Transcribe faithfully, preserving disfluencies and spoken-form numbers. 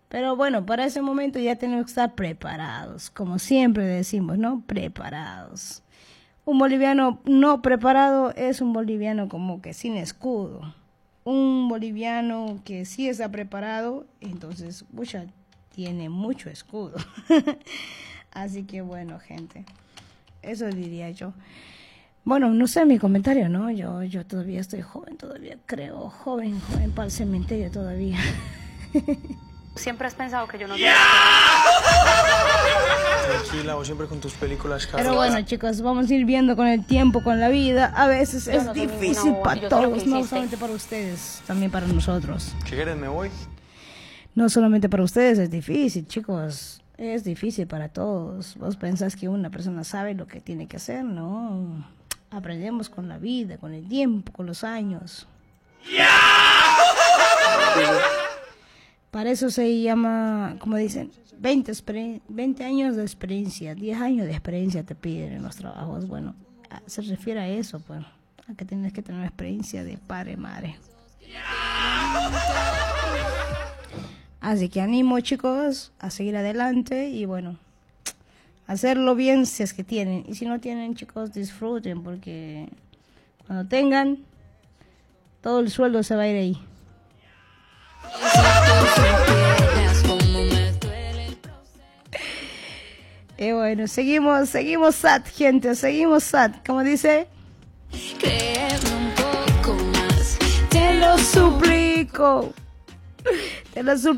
Pero bueno, para ese momento ya tenemos que estar preparados, como siempre decimos, ¿no? Preparados. Un boliviano no preparado es un boliviano como que sin escudo. Un boliviano que sí está preparado, entonces, pucha, tiene mucho escudo. Así que bueno, gente, eso diría yo. Bueno, no sé mi comentario, ¿no? Yo, yo todavía estoy joven, todavía creo, joven, joven para el cementerio todavía. Siempre has pensado que yo no... Yeah. Tranquila, o siempre con tus películas. Carlos. Pero bueno, chicos, vamos a ir viendo con el tiempo, con la vida. A veces yo es no difícil no, para todos, no solamente para ustedes, también para nosotros. ¿Qué quieres? Me voy. No solamente para ustedes es difícil, chicos. Es difícil para todos. Vos pensás que una persona sabe lo que tiene que hacer, no. Aprendemos con la vida, con el tiempo, con los años. Yeah. Para eso se llama, como dicen, veinte, veinte años de experiencia, diez años de experiencia te piden en los trabajos. Bueno, se refiere a eso, pues, a que tienes que tener experiencia de padre, madre. Así que animo, chicos, a seguir adelante y bueno, hacerlo bien si es que tienen. Y si no tienen, chicos, disfruten, porque cuando tengan, todo el sueldo se va a ir ahí. Y bueno, seguimos, seguimos sad, gente, seguimos sad. ¿Cómo dice? Creerme un poco más. Te lo suplico. Te lo suplico.